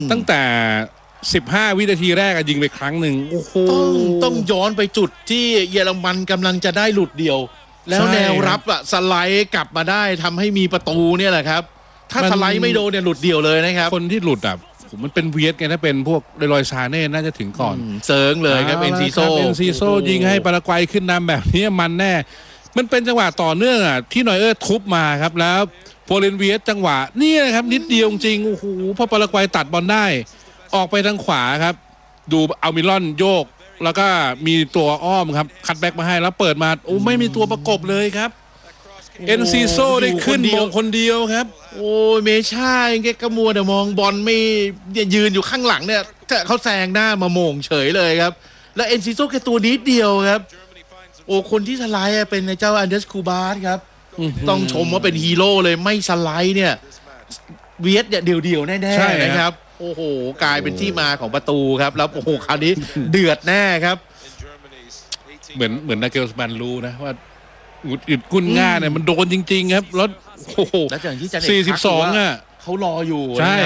ตั้งแต่15 วินาทีแรกยิงไปครั้งหนึ่งโอ้โหต้องย้อนไปจุดที่เยอรมันกำลังจะได้หลุดเดียวแล้วแนวรับสไลด์กลับมาได้ทำให้มีประตูเนี่ยแหละครับถ้าสไลด์ไม่โดนเนี่ยหลุดเดียวเลยนะครับคนที่หลุดมันเป็นเวียดไงถ้าเป็นพวกเลรอยซาเน่น่าจะถึงก่อนเซิร์งเลยครับเอ็นซีโซยิงให้ปารากวัยขึ้นนำแบบนี้มันแน่มันเป็นจังหวะต่อเนื่องที่นอยเออร์ทุบมาครับแล้วโพเลนเวียดจังหวะนี่นะครับนิดเดียวจริงโอ้โหพอปารากวัยตัดบอลได้ออกไปทางขวาครับดูอัลมิลอนโยกแล้วก็มีตัวอ้อมครับคัตแบ็กมาให้แล้วเปิดมาโอ้ไม่มีตัวประกบเลยครับเอ็นซีโซได้ขึ้นมงคนเดียวครับโอ้เมชาเองแกกระมัวแต่มองบอลไม่ยืนอยู่ข้างหลังเนี่ยเขาแซงหน้ามาโมงเฉยเลยครับแล้วเอ็นซีโซแค่ตัวนิดเดียวครับโอ้คนที่สไลด์เป็นเจ้าอันเดรสคูบาสครับต้องชมว่าเป็นฮีโร่เลยไม่สไลด์เนี่ยเวียดเนี่ยเดี่ยวๆแน่ๆนะครับโอ้โหกลายเป็นที่มาของประตูครับแล้วโอ้โหคราวนี้เดือดแน่ครับเหมือนนาเกลสมันรู้นะว่าอุดกุ้นง่าเนี่ยมันโดนจริงๆครับแล้วโอ้โห42 เขารออยู่ใช่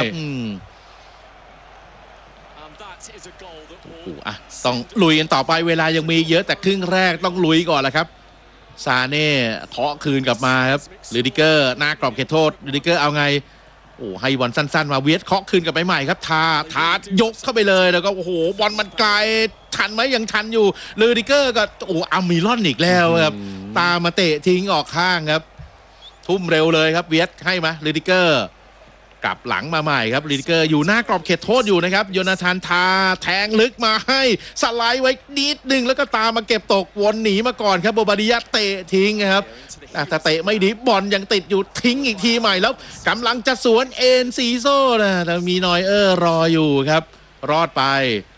ต้องลุยกันต่อไปเวลายังมีเยอะแต่ครึ่งแรกต้องลุยก่อนแหละครับซาเน่เคาะคืนกลับมาครับลูดิเกอร์หน้ากรอบเขตโทษลูดิเกอร์เอาไงโอ้ให้บอลสั้นๆมาเวียดเคาะคืนกลับไปใหม่ครับทายกเข้าไปเลยแล้วก็โอ้โหบอลมันไกลทันไหมยังทันอยู่ลูดิเกอร์ก็โอ้อัลมิลอนอีกแล้วครับตามมาเตะทิ้งออกข้างครับทุ่มเร็วเลยครับเวียดให้มาลูดิเกอร์กลับหลังมาใหม่ครับลูดิเกอร์อยู่หน้ากรอบเขตโทษอยู่นะครับโยนาธานแทงลึกมาให้สไลด์ไว้นิดนึงแล้วก็ตามมาเก็บตกวนหนีมาก่อนครับโบบาดิยะเตะทิ้งครับแต่เตะไม่ดีบอลยังติดอยู่ทิ้งอีกทีใหม่แล้วกำลังจะสวนเอ็นซีโซ่นะแต่มีนอยเออร์รออยู่ครับรอดไป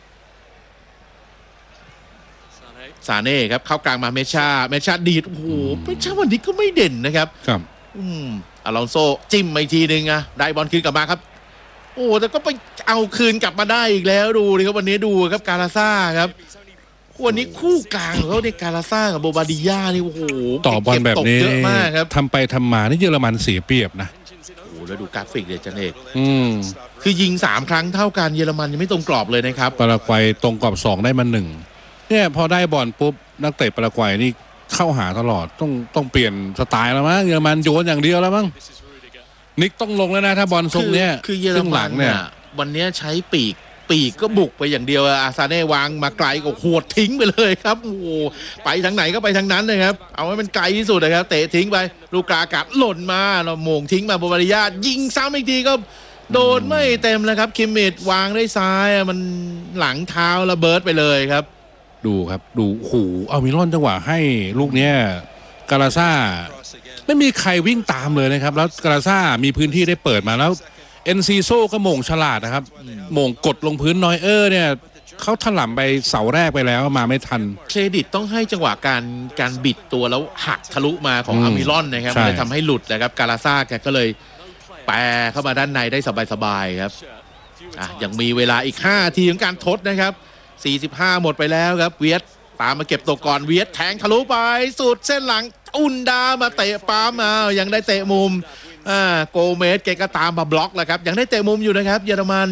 ซาเน่ครับเข้ากลางมาเมชาดีดโอ้โหเมชาวันนี้ก็ไม่เด่นนะครับครับอลองโซจิ้มอีกทีนึงได้บอลคืนกลับมาครับโอ้แต่ก็ไปเอาคืนกลับมาได้อีกแล้วดูดิครับวันนี้ดูครับกาลาซ่าครับวันนี้คู่กลางเขาในกาลาซ่ากับโบบาดิยานี่โอ้โหต่อบอลแบบนี้เยอะมากครับทำไปทำมานี่เยอรมันเสียเปรียบนะโอ้แล้วดูกราฟิกเดี๋ยวจันเอกคือยิง3 ครั้งเท่ากันเยอรมันยังไม่ตรงกรอบเลยนะครับปารากวัยตรงกรอบ2ได้มา1เนี่ยพอได้บอลปุ๊บนักเตะปารากวัยนี่เข้าหาตลอดต้องเปลี่ยนสไตล์แล้วมั้งเยอรมันโยนอย่างเดียวแล้วมั้งนิกต้องลงแล้วนะถ้าบอลทรงเนี้ยคือเยอรมันเนี่ยวันนี้ใช้ปีกก็บุกไปอย่างเดียวอาซาเน่วางมาไกลก็หวดทิ้งไปเลยครับโอ้ไปทางไหนก็ไปทางนั้นเลยครับเอาให้มันไกลที่สุดนะครับเตะทิ้งไปลูกากาศหล่นมาเราโมงทิ้งมาโบบาดิยายิงซ้ำอีกทีก็โดนไม่เต็มเลยครับคิมมิดวางด้วยซ้ายมันหลังเท้าระเบิดไปเลยครับดูครับดูหูเอามิลอนจังหวะให้ลูกเนี้ยกาลาซ่าไม่มีใครวิ่งตามเลยนะครับแล้วกาลาซ่ามีพื้นที่ได้เปิดมาแล้วเอ็นซีโซก็โมงฉลาดนะครับโมงกดลงพื้นนอยเออร์เนี่ยเขาถล่มไปเสาแรกไปแล้วมาไม่ทันเครดิตต้องให้จังหวะการบิดตัวแล้วหักทะลุมาของอามิลอนนะครับเลยทำให้หลุดนะครับกาลาซ่าแกก็เลยแปรเข้ามาด้านในได้สบายๆครับยังมีเวลาอีก5 นาทีของการทดนะครับ45หมดไปแล้วครับเวียดตามมาเก็บตัวก่อนเวียดแทงทะลุไปสุดเส้นหลังอุนดามาเตะปั๊มยังได้เตะมุมโกเมสแกก็ตามมาบล็อกแหละครับยังได้เตะมุมอยู่นะครับเยอรมัน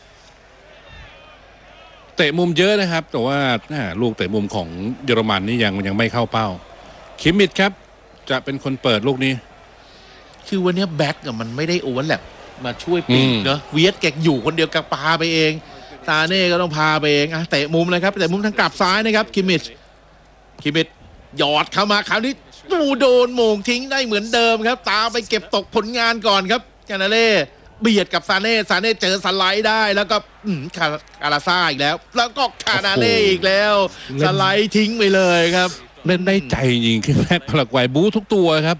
เตะมุมเยอะนะครับแต่ว่าลูกเตะมุมของเยอรมันนี่ยังไม่เข้าเป้าคิมมิดครับจะเป็นคนเปิดลูกนี้คือวันนี้แบ็กมันไม่ได้โอเวอร์แลปมาช่วยปีกเนาะเวียดแกอยู่คนเดียวกับปาไปเองซาเน่ก็ต้องพาไปเองเตะมุมเลยครับเตะมุมทางกลับซ้ายนะครับคิมมิดหยอดเข้ามาคราวนี้โดนโมงทิ้งได้เหมือนเดิมครับตามไปเก็บตกผลงานก่อนครับกานาเล่เบียดกับซาเน่เจอสไลด์ได้แล้วก็คาราซ่าอีกแล้วก็คานาเล่อีกแล้วสไลด์ทิ้งไปเลยครับเล่นได้ใจจริงคือแม่ปารากวัยบู๊ทุกตัวครับ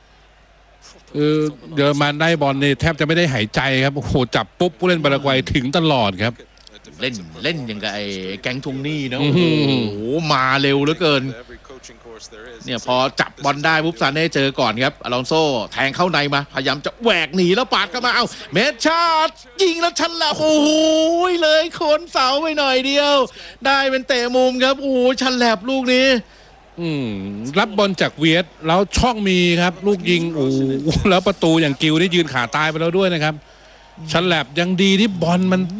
เยอรมันได้บอลเนี่ยแทบจะไม่ได้หายใจครับโอ้โหจับปุ๊บผู้เล่นปารากวัยถึงตลอดครับเล่นอย่างกับไอ้แก๊งทวงหนี้นะโอ้โหมาเร็วเหลือเกินเนี่ยพอจับบอลได้ปุ๊บซาเน่เจอก่อนครับอลองโซแทงเข้าในมาพยายามจะแหวกหนีแล้วปาดเข้ามาเอาเมชายิงแล้วชันละโอ้โหเลยโคนเสาไปหน่อยเดียวได้เป็นเตะมุมครับโอ้โหชันแหลบลูกนี้รับบอลจากเวียดแล้วช่องมีครับลูกยิงโอ้แล้วประตูอย่างกิวนี่ยืนขาตายไปแล้วด้วยนะครับชันแหลบยังดีที่บอลมัน